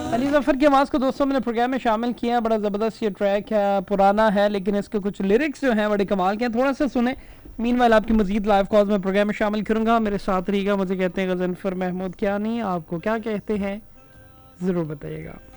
अली जफ़र की आवाज़ को दोस्तों मैंने प्रोग्राम में शामिल किया है। बड़ा ज़बरदस्त ये ट्रैक है, पुराना है लेकिन इसके कुछ लिरिक्स जो हैं बड़े कमाल के हैं। थोड़ा सा सुने। मीनवाइल आपकी मजीद लाइव कॉल्स में प्रोग्राम में शामिल करूँगा। मेरे साथ रहिएगा। मुझे कहते हैं गज़नफ़र महमूद कियानी, आपको क्या कहते हैं ज़रूर बताइएगा।